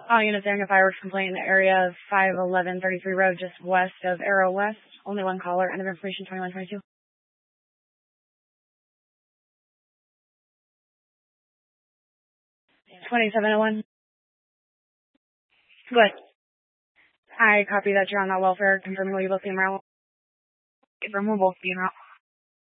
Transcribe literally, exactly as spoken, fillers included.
All units airing a fireworks complaint in the area of five eleven thirty-three Road, just west of Arrow West. Only one caller. End of information twenty-one twenty-two. twenty-seven oh one. Good. I copy that you're on that welfare, confirming will you both be en route. Confirm we'll both be en route.